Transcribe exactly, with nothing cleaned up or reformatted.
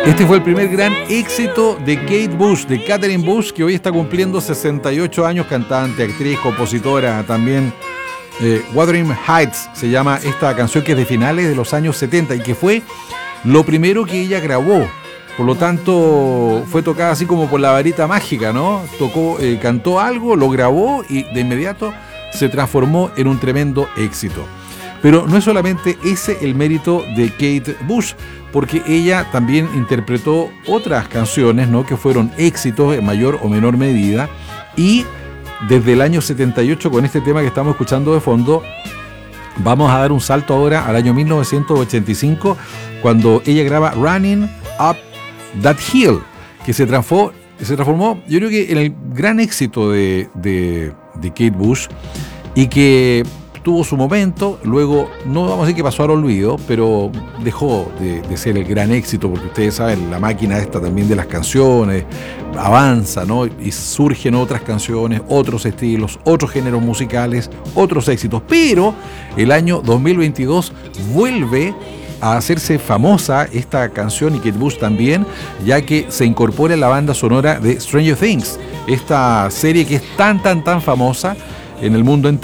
Este fue el primer gran éxito de Kate Bush, de Catherine Bush, que hoy está cumpliendo sesenta y ocho años, cantante, actriz, compositora también. Eh, Wuthering Heights se llama esta canción, que es de finales de los años setenta y que fue lo primero que ella grabó. Por lo tanto, fue tocada así como por la varita mágica, ¿no? Tocó, eh, cantó algo, lo grabó y de inmediato se transformó en un tremendo éxito. Pero no es solamente ese el mérito de Kate Bush, porque ella también interpretó otras canciones, ¿no?, que fueron éxitos en mayor o menor medida, y desde el año setenta y ocho, con este tema que estamos escuchando de fondo, vamos a dar un salto ahora al año mil novecientos ochenta y cinco, cuando ella graba Running Up That Hill, que se transformó, se transformó yo creo que en el gran éxito de, de, de Kate Bush, y que tuvo su momento, luego no vamos a decir que pasó al olvido, pero dejó de, de ser el gran éxito, porque ustedes saben, la máquina esta también de las canciones avanza, ¿no? Y surgen otras canciones, otros estilos, otros géneros musicales, otros éxitos. Pero el año dos mil veintidós vuelve a hacerse famosa esta canción, y Kate Bush también, ya que se incorpora en la banda sonora de Stranger Things, esta serie que es tan, tan, tan famosa en el mundo entero.